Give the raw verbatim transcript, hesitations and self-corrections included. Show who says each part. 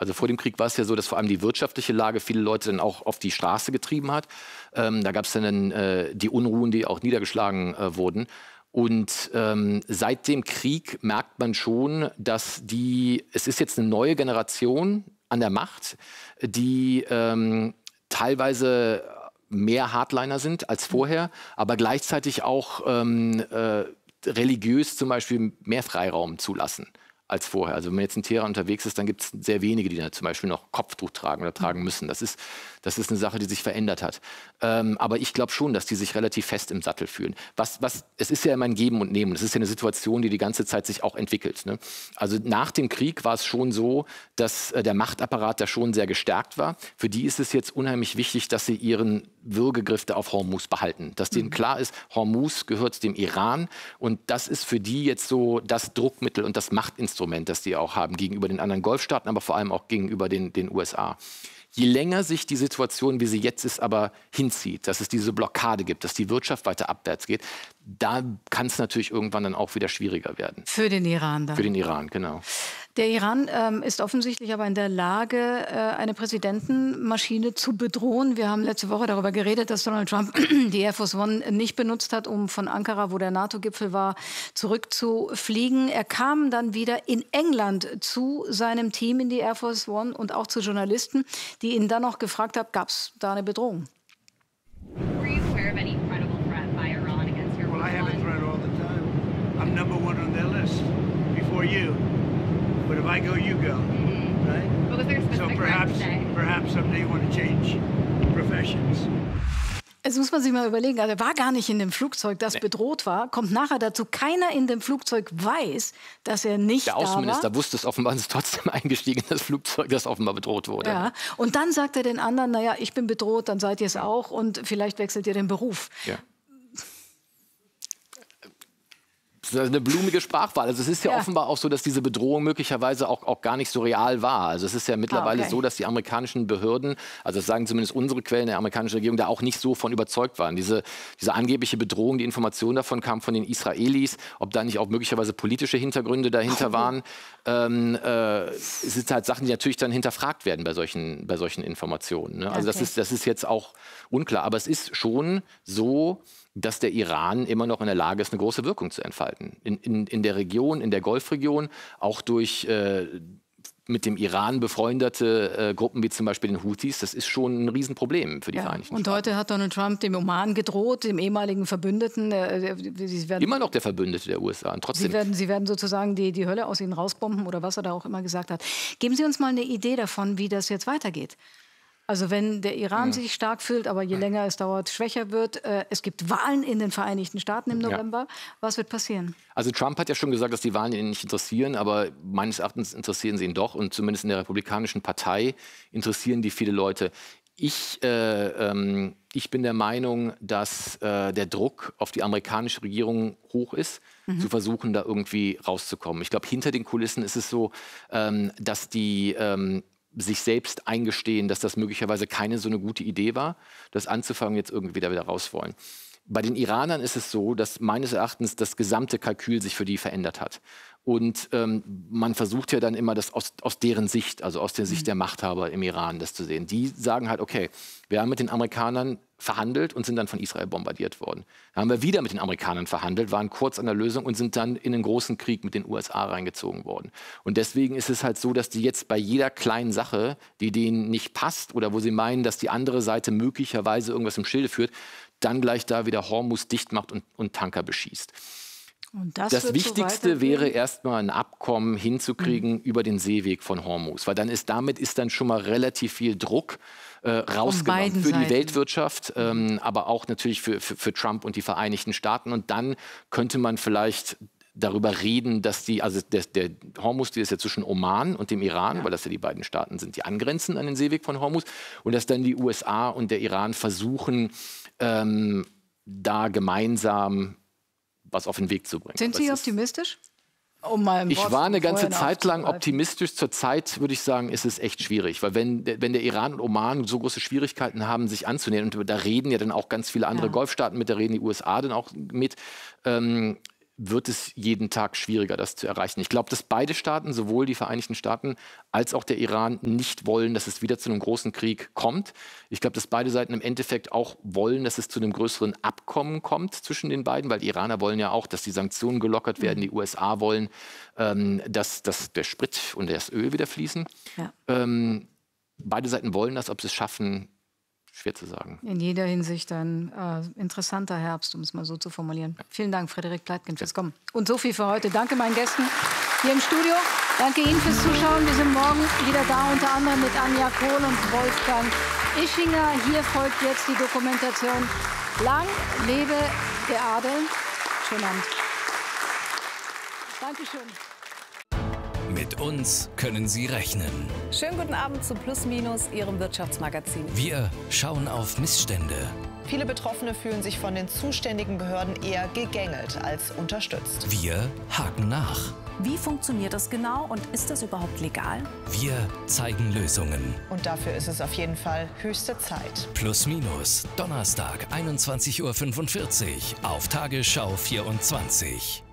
Speaker 1: Also vor dem Krieg war es ja so, dass vor allem die wirtschaftliche Lage viele Leute dann auch auf die Straße getrieben hat. Ähm, da gab es dann äh, die Unruhen, die auch niedergeschlagen äh, wurden. Und ähm, seit dem Krieg merkt man schon, dass die, es ist jetzt eine neue Generation an der Macht, die ähm, teilweise mehr Hardliner sind als vorher, aber gleichzeitig auch ähm, äh, religiös zum Beispiel mehr Freiraum zulassen als vorher. Also wenn man jetzt in Teheran unterwegs ist, dann gibt es sehr wenige, die da zum Beispiel noch Kopftuch tragen oder tragen müssen. Das ist, das ist eine Sache, die sich verändert hat. Ähm, aber ich glaube schon, dass die sich relativ fest im Sattel fühlen. Was, was, es ist ja immer ein Geben und Nehmen. Es ist ja eine Situation, die die ganze Zeit sich auch entwickelt. Ne? Also nach dem Krieg war es schon so, dass äh, der Machtapparat da schon sehr gestärkt war. Für die ist es jetzt unheimlich wichtig, dass sie ihren Würgegriff da auf Hormuz behalten. Dass denen klar ist, Hormuz gehört dem Iran. Und das ist für die jetzt so das Druckmittel und das Machtinstrument, das die auch haben gegenüber den anderen Golfstaaten, aber vor allem auch gegenüber den, den U S A. Je länger sich die Situation, wie sie jetzt ist, aber hinzieht, dass es diese Blockade gibt, dass die Wirtschaft weiter abwärts geht, da kann es natürlich irgendwann dann auch wieder schwieriger werden.
Speaker 2: Für den Iran dann.
Speaker 1: Für den Iran, genau.
Speaker 2: Der Iran ähm, ist offensichtlich aber in der Lage, äh, eine Präsidentenmaschine zu bedrohen. Wir haben letzte Woche darüber geredet, dass Donald Trump die Air Force One nicht benutzt hat, um von Ankara, wo der NATO-Gipfel war, zurückzufliegen. Er kam dann wieder in England zu seinem Team in die Air Force One und auch zu Journalisten, die ihn dann noch gefragt haben, gab es da eine Bedrohung?
Speaker 3: Were you aware of any credible threat by Iran against your
Speaker 4: Well, I have a threat all the time. I'm number one on their list before you. But if I go, you go,
Speaker 3: mm-hmm.
Speaker 4: right?
Speaker 3: But was there a
Speaker 4: So
Speaker 3: specific
Speaker 4: perhaps,
Speaker 3: threat today?
Speaker 4: perhaps someday you want to change professions.
Speaker 2: Jetzt muss man sich mal überlegen, also er war gar nicht in dem Flugzeug, das nee. bedroht war. Kommt nachher dazu, keiner in dem Flugzeug weiß, dass er nicht da war.
Speaker 1: Der Außenminister wusste es offenbar, ist trotzdem eingestiegen in das Flugzeug, das offenbar bedroht wurde.
Speaker 2: Ja. Und dann sagt er den anderen, naja, ich bin bedroht, dann seid ihr es auch und vielleicht wechselt ihr den Beruf.
Speaker 1: Ja. Das ist eine blumige Sprachwahl. Also es ist ja, ja offenbar auch so, dass diese Bedrohung möglicherweise auch, auch gar nicht so real war. Also es ist ja mittlerweile ah, okay. so, dass die amerikanischen Behörden, also das sagen zumindest unsere Quellen der amerikanischen Regierung, da auch nicht so von überzeugt waren. Diese, diese angebliche Bedrohung, die Information davon kam von den Israelis, ob da nicht auch möglicherweise politische Hintergründe dahinter oh. waren. Ähm, äh, es sind halt Sachen, die natürlich dann hinterfragt werden bei solchen, bei solchen Informationen. Ne? Also okay. das ist, das ist jetzt auch unklar. Aber es ist schon so, dass der Iran immer noch in der Lage ist, eine große Wirkung zu entfalten. In, in, in der Region, in der Golfregion, auch durch äh, mit dem Iran befreundete äh, Gruppen wie zum Beispiel den Houthis. Das ist schon ein Riesenproblem für die
Speaker 2: ja.
Speaker 1: Vereinigten
Speaker 2: Und
Speaker 1: Staaten.
Speaker 2: heute hat Donald Trump dem Oman gedroht, dem ehemaligen Verbündeten. Äh, sie werden,
Speaker 1: immer noch der Verbündete der U S A. Und trotzdem.
Speaker 2: Sie werden, sie werden sozusagen die, die Hölle aus ihnen rausbomben oder was er da auch immer gesagt hat. Geben Sie uns mal eine Idee davon, wie das jetzt weitergeht. Also wenn der Iran ja. sich stark fühlt, aber je länger es dauert, schwächer wird. Äh, es gibt Wahlen in den Vereinigten Staaten im November. Ja. Was wird passieren?
Speaker 1: Also Trump hat ja schon gesagt, dass die Wahlen ihn nicht interessieren, aber meines Erachtens interessieren sie ihn doch. Und zumindest in der Republikanischen Partei interessieren die viele Leute. Ich, äh, ähm, ich bin der Meinung, dass äh, der Druck auf die amerikanische Regierung hoch ist, mhm. zu versuchen, da irgendwie rauszukommen. Ich glaube, hinter den Kulissen ist es so, ähm, dass die ähm, sich selbst eingestehen, dass das möglicherweise keine so eine gute Idee war, das anzufangen, jetzt irgendwie da wieder raus wollen. Bei den Iranern ist es so, dass meines Erachtens das gesamte Kalkül sich für die verändert hat. Und ähm, man versucht ja dann immer, das aus, aus deren Sicht, also aus der Sicht der Machthaber im Iran, das zu sehen. Die sagen halt, okay, wir haben mit den Amerikanern verhandelt und sind dann von Israel bombardiert worden. Dann haben wir wieder mit den Amerikanern verhandelt, waren kurz an der Lösung und sind dann in einen großen Krieg mit den U S A reingezogen worden. Und deswegen ist es halt so, dass die jetzt bei jeder kleinen Sache, die denen nicht passt oder wo sie meinen, dass die andere Seite möglicherweise irgendwas im Schilde führt, dann gleich da wieder Hormuz dicht macht und, und Tanker beschießt.
Speaker 2: Und das
Speaker 1: das Wichtigste
Speaker 2: so
Speaker 1: wäre erstmal ein Abkommen hinzukriegen mhm. über den Seeweg von Hormuz, weil dann ist damit ist dann schon mal relativ viel Druck äh, rausgenommen für
Speaker 2: Seiten.
Speaker 1: die Weltwirtschaft, ähm, aber auch natürlich für, für, für Trump und die Vereinigten Staaten. Und dann könnte man vielleicht darüber reden, dass die, also der, der Hormuz, die ist ja zwischen Oman und dem Iran, ja. weil das ja die beiden Staaten sind, die angrenzen an den Seeweg von Hormuz, und dass dann die U S A und der Iran versuchen, ähm, da gemeinsam was auf den Weg zu bringen.
Speaker 2: Sind Sie optimistisch? Um mal
Speaker 1: ich war eine ganze Zeit lang optimistisch. Zurzeit würde ich sagen, ist es echt schwierig. Weil wenn, wenn der Iran und Oman so große Schwierigkeiten haben, sich anzunähern, und da reden ja dann auch ganz viele andere ja. Golfstaaten mit, da reden die U S A dann auch mit, ähm, wird es jeden Tag schwieriger, das zu erreichen. Ich glaube, dass beide Staaten, sowohl die Vereinigten Staaten als auch der Iran, nicht wollen, dass es wieder zu einem großen Krieg kommt. Ich glaube, dass beide Seiten im Endeffekt auch wollen, dass es zu einem größeren Abkommen kommt zwischen den beiden, weil die Iraner wollen ja auch, dass die Sanktionen gelockert werden. Die U S A wollen, ähm, dass, dass der Sprit und das Öl wieder fließen. Ja. Ähm, beide Seiten wollen das, ob sie es schaffen, schwer zu sagen.
Speaker 2: In jeder Hinsicht ein äh, interessanter Herbst, um es mal so zu formulieren. Ja. Vielen Dank, Frederik Pleitgen, fürs Kommen. Und so viel für heute. Danke meinen Gästen hier im Studio. Danke Ihnen fürs Zuschauen. Wir sind morgen wieder da, unter anderem mit Anja Kohl und Wolfgang Ischinger. Hier folgt jetzt die Dokumentation Lang lebe der Adel. Schönen Abend. Dankeschön.
Speaker 5: Mit uns können Sie rechnen.
Speaker 6: Schönen guten Abend zu Plus Minus, Ihrem Wirtschaftsmagazin.
Speaker 5: Wir schauen auf Missstände.
Speaker 7: Viele Betroffene fühlen sich von den zuständigen Behörden eher gegängelt als unterstützt.
Speaker 5: Wir haken nach.
Speaker 6: Wie funktioniert das genau und ist das überhaupt legal?
Speaker 5: Wir zeigen Lösungen.
Speaker 7: Und dafür ist es auf jeden Fall höchste Zeit.
Speaker 5: Plus Minus, Donnerstag, einundzwanzig Uhr fünfundvierzig auf Tagesschau vierundzwanzig.